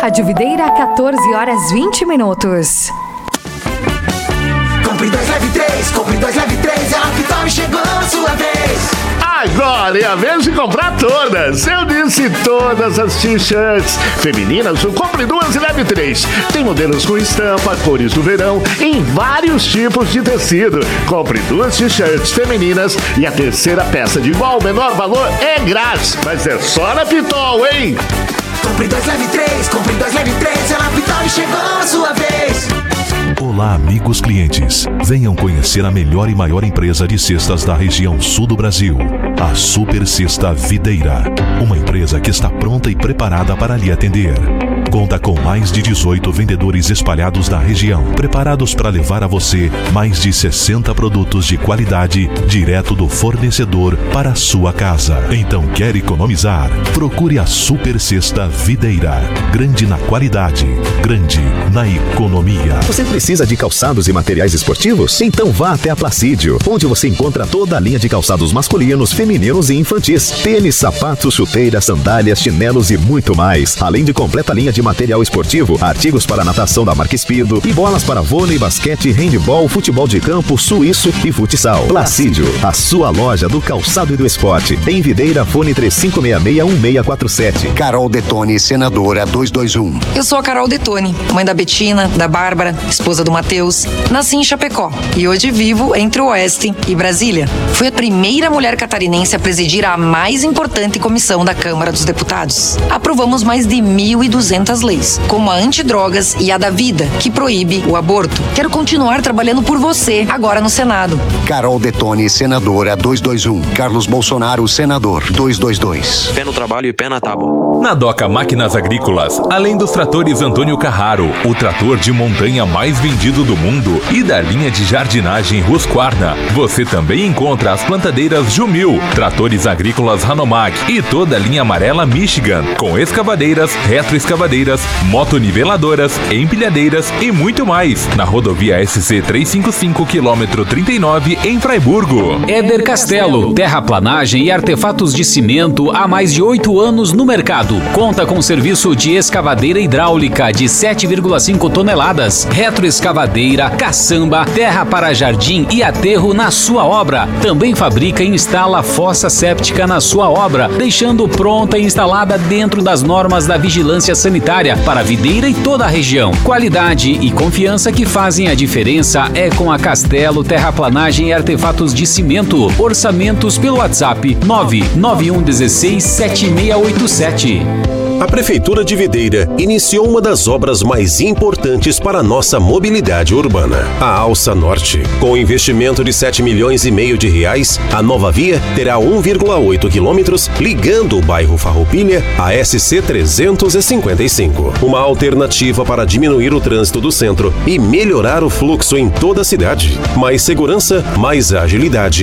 Rádio Videira, 14h20. Compre 2, leve 3, compre 2, leve 3, a Pitol chegou a sua vez. Agora é a vez de comprar todas. Eu disse todas as t-shirts femininas. O compre 2 e leve 3. Tem modelos com estampa, cores do verão, em vários tipos de tecido. Compre 2 t-shirts femininas e a terceira peça de igual ou menor valor é grátis. Mas é só na Pitol, hein? Compre 2, leve 3, compre 2, leve 3, a Pitol chegou a sua vez. Olá, amigos clientes. Venham conhecer a melhor e maior empresa de cestas da região sul do Brasil, a Super Cesta Videira. Uma empresa que está pronta e preparada para lhe atender. Conta com mais de 18 vendedores espalhados na região, preparados para levar a você mais de 60 produtos de qualidade direto do fornecedor para a sua casa. Então, quer economizar? Procure a Super Cesta Videira. Grande na qualidade, grande na economia. Você precisa de calçados e materiais esportivos? Então vá até a Placídio, onde você encontra toda a linha de calçados masculinos, femininos e infantis. Tênis, sapatos, chuteiras, sandálias, chinelos e muito mais. Além de completa linha de material esportivo, artigos para natação da marca Speedo e bolas para vôlei, basquete, handebol, futebol de campo, suíço e futsal. Placídio, a sua loja do calçado e do esporte. Em Videira, fone 3566-1647. Carol Detone, senadora 221. Eu sou a Carol Detone, mãe da Betina, da Bárbara, esposa do Matheus. Nasci em Chapecó e hoje vivo entre o Oeste e Brasília. Fui a primeira mulher catarinense a presidir a mais importante comissão da Câmara dos Deputados. Aprovamos mais de 1.200 leis, como a antidrogas e a da vida, que proíbe o aborto. Quero continuar trabalhando por você, agora no Senado. Carol Detone, senadora 221. Carlos Bolsonaro, senador 222. Pé no trabalho e pé na tábua. Na Doca Máquinas Agrícolas, além dos tratores Antônio Carraro, o trator de montanha mais vendido do mundo, e da linha de jardinagem Husqvarna, você também encontra as plantadeiras Jumil, tratores agrícolas Hanomag e toda a linha amarela Michigan, com escavadeiras, retroescavadeiras, motoniveladoras, empilhadeiras e muito mais, na rodovia SC 355, quilômetro 39, em Fraiburgo. Éder Castelo, terraplanagem e artefatos de cimento há mais de 8 anos no mercado. Conta com serviço de escavadeira hidráulica de 7,5 toneladas, retroescavadeira, caçamba, terra para jardim e aterro na sua obra. Também fabrica e instala fossa séptica na sua obra, deixando pronta e instalada dentro das normas da vigilância sanitária para a Videira e toda a região. Qualidade e confiança que fazem a diferença é com a Castelo Terraplanagem e Artefatos de Cimento. Orçamentos pelo WhatsApp 991167687. A Prefeitura de Videira iniciou uma das obras mais importantes para a nossa mobilidade urbana, a Alça Norte. Com investimento de R$7,5 milhões de reais, a nova via terá 1,8 quilômetros ligando o bairro Farroupilha à SC 355. Uma alternativa para diminuir o trânsito do centro e melhorar o fluxo em toda a cidade. Mais segurança, mais agilidade